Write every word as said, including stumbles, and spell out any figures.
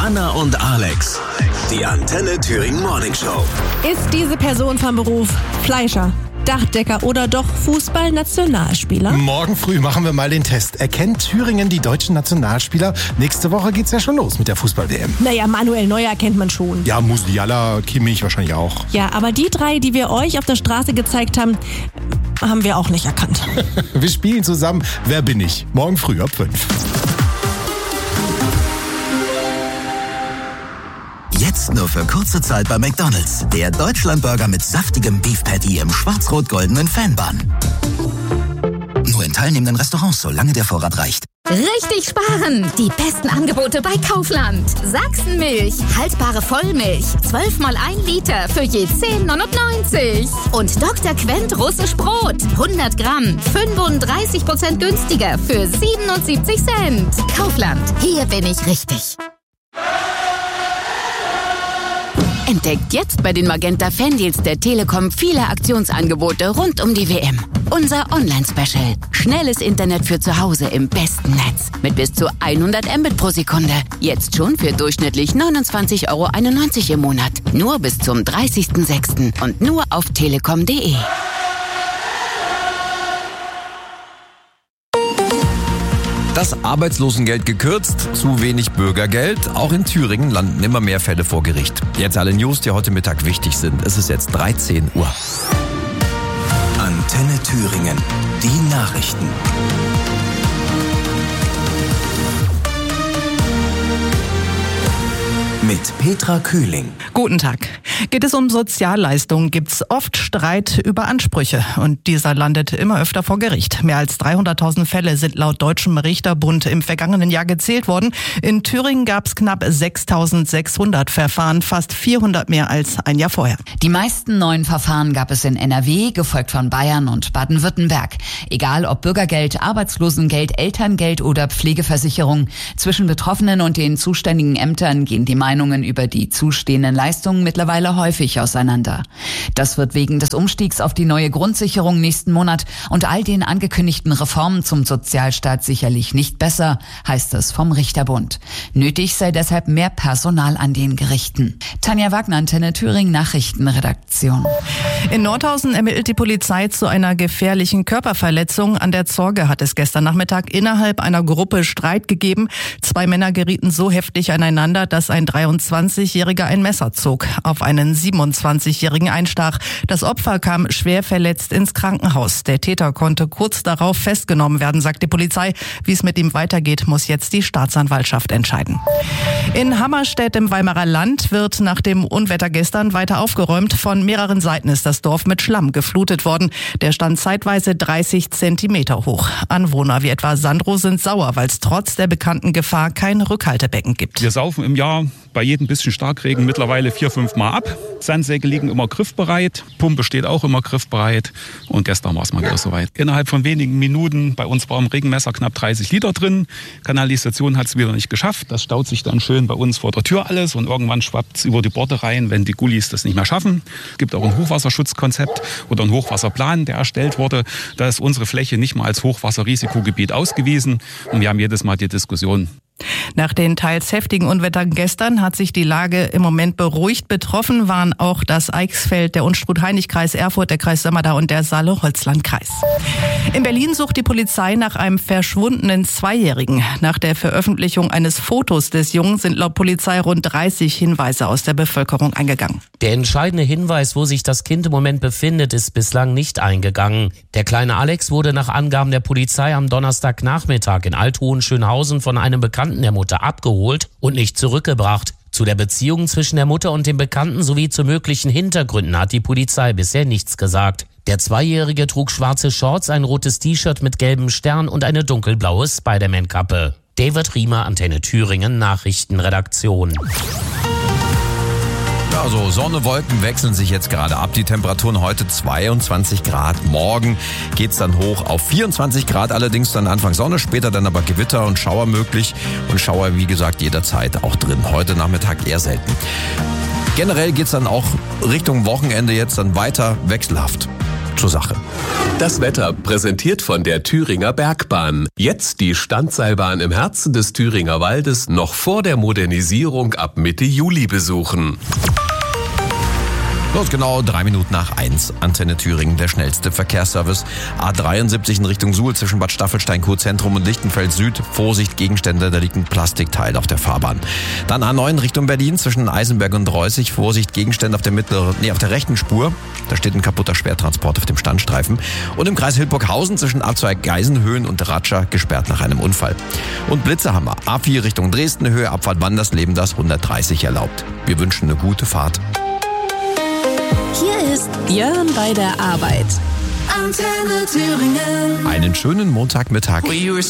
Anna und Alex, die Antenne Thüringen Morning Show. Ist diese Person vom Beruf Fleischer, Dachdecker oder doch Fußballnationalspieler? Morgen früh machen wir mal den Test. Erkennt Thüringen die deutschen Nationalspieler? Nächste Woche geht's ja schon los mit der Fußball-W M. Naja, Manuel Neuer kennt man schon. Ja, Musiala, Kimmich wahrscheinlich auch. Ja, aber die drei, die wir euch auf der Straße gezeigt haben, haben wir auch nicht erkannt. Wir spielen zusammen Wer bin ich? Morgen früh ab fünf. Jetzt nur für kurze Zeit bei McDonald's. Der Deutschlandburger mit saftigem Beef Patty im schwarz-rot-goldenen Fanbun. Nur in teilnehmenden Restaurants, solange der Vorrat reicht. Richtig sparen! Die besten Angebote bei Kaufland. Sachsenmilch, haltbare Vollmilch, zwölf mal ein Liter für je zehn neunundneunzig. Und Doktor Quent russisch Brot, hundert Gramm, fünfunddreißig Prozent günstiger für siebenundsiebzig Cent. Kaufland, hier bin ich richtig. Entdeckt jetzt bei den Magenta Fandeals der Telekom viele Aktionsangebote rund um die W M. Unser Online-Special. Schnelles Internet für zu Hause im besten Netz. Mit bis zu hundert Mbit pro Sekunde. Jetzt schon für durchschnittlich neunundzwanzig Euro einundneunzig im Monat. Nur bis zum dreißigsten sechsten und nur auf telekom punkt de. Das Arbeitslosengeld gekürzt, zu wenig Bürgergeld. Auch in Thüringen landen immer mehr Fälle vor Gericht. Jetzt alle News, die heute Mittag wichtig sind. Es ist jetzt dreizehn Uhr. Antenne Thüringen. Die Nachrichten. Mit Petra Kühling. Guten Tag. Geht es um Sozialleistungen, gibt es oft Streit über Ansprüche. Und dieser landet immer öfter vor Gericht. Mehr als dreihunderttausend Fälle sind laut Deutschem Richterbund im vergangenen Jahr gezählt worden. In Thüringen gab es knapp sechstausendsechshundert Verfahren, fast vierhundert mehr als ein Jahr vorher. Die meisten neuen Verfahren gab es in N R W, gefolgt von Bayern und Baden-Württemberg. Egal ob Bürgergeld, Arbeitslosengeld, Elterngeld oder Pflegeversicherung. Zwischen Betroffenen und den zuständigen Ämtern gehen die Meinungen über die zustehenden Leistungen mittlerweile häufig auseinander. Das wird wegen des Umstiegs auf die neue Grundsicherung nächsten Monat und all den angekündigten Reformen zum Sozialstaat sicherlich nicht besser, heißt es vom Richterbund. Nötig sei deshalb mehr Personal an den Gerichten. Tanja Wagner, Antenne Thüringen Nachrichtenredaktion. In Nordhausen ermittelt die Polizei zu einer gefährlichen Körperverletzung. An der Zorge hat es gestern Nachmittag innerhalb einer Gruppe Streit gegeben. Zwei Männer gerieten so heftig aneinander, dass ein dreiundzwanzigjähriger ein Messer zog, auf einen siebenundzwanzigjährigen einstach. Das Opfer kam schwer verletzt ins Krankenhaus. Der Täter konnte kurz darauf festgenommen werden, sagt die Polizei. Wie es mit ihm weitergeht, muss jetzt die Staatsanwaltschaft entscheiden. In Hammerstedt im Weimarer Land wird nach dem Unwetter gestern weiter aufgeräumt. Von mehreren Seiten ist das Dorf mit Schlamm geflutet worden. Der stand zeitweise dreißig Zentimeter hoch. Anwohner wie etwa Sandro sind sauer, weil es trotz der bekannten Gefahr kein Rückhaltebecken gibt. Wir saufen im Jahr bei jedem bisschen Starkregen mittlerweile vier, fünf Mal ab. Sandsäcke liegen immer griffbereit, Pumpe steht auch immer griffbereit und gestern war es mal wieder soweit. Innerhalb von wenigen Minuten, bei uns war im Regenmesser knapp dreißig Liter drin, Kanalisation hat es wieder nicht geschafft, das staut sich dann schön bei uns vor der Tür alles und irgendwann schwappt es über die Borde rein, wenn die Gullis das nicht mehr schaffen. Es gibt auch ein Hochwasserschutzkonzept oder einen Hochwasserplan, der erstellt wurde. Da ist unsere Fläche nicht mal als Hochwasserrisikogebiet ausgewiesen und wir haben jedes Mal die Diskussion. Nach den teils heftigen Unwettern gestern hat sich die Lage im Moment beruhigt. Betroffen waren auch das Eichsfeld, der Unstrut-Hainich-Kreis Erfurt, der Kreis Sömmerda und der Saale-Holzland-Kreis. In Berlin sucht die Polizei nach einem verschwundenen Zweijährigen. Nach der Veröffentlichung eines Fotos des Jungen sind laut Polizei rund dreißig Hinweise aus der Bevölkerung eingegangen. Der entscheidende Hinweis, wo sich das Kind im Moment befindet, ist bislang nicht eingegangen. Der kleine Alex wurde nach Angaben der Polizei am Donnerstagnachmittag in Alt-Hohenschönhausen von einem Bekannten der Mutter abgeholt und nicht zurückgebracht. Zu der Beziehung zwischen der Mutter und dem Bekannten sowie zu möglichen Hintergründen hat die Polizei bisher nichts gesagt. Der Zweijährige trug schwarze Shorts, ein rotes T-Shirt mit gelbem Stern und eine dunkelblaue Spider-Man-Kappe. David Riemer, Antenne Thüringen, Nachrichtenredaktion. Also Sonne, Wolken wechseln sich jetzt gerade ab. Die Temperaturen heute zweiundzwanzig Grad. Morgen geht's dann hoch auf vierundzwanzig Grad. Allerdings dann Anfang Sonne, später dann aber Gewitter und Schauer möglich. Und Schauer, wie gesagt, jederzeit auch drin. Heute Nachmittag eher selten. Generell geht's dann auch Richtung Wochenende jetzt dann weiter wechselhaft. zur Sache. Das Wetter präsentiert von der Thüringer Bergbahn. Jetzt die Standseilbahn im Herzen des Thüringer Waldes noch vor der Modernisierung ab Mitte Juli besuchen. Los, genau drei Minuten nach eins. Antenne Thüringen, der schnellste Verkehrsservice. A dreiundsiebzig in Richtung Suhl zwischen Bad Staffelstein, Kurzentrum und Lichtenfeld Süd. Vorsicht, Gegenstände, da liegt ein Plastikteil auf der Fahrbahn. Dann A neun Richtung Berlin zwischen Eisenberg und Reußig. Vorsicht, Gegenstände auf der mittleren, nee, auf der rechten Spur. Da steht ein kaputter Schwertransport auf dem Standstreifen. Und im Kreis Hildburghausen zwischen Abzweig Geisenhöhen und Ratscher gesperrt nach einem Unfall. Und Blitzerhammer. A vier Richtung Dresden, Höhe Abfahrt Wandersleben, das hundertdreißig erlaubt. Wir wünschen eine gute Fahrt. Hier ist Björn bei der Arbeit. Antenne Thüringen. Einen schönen Montagmittag.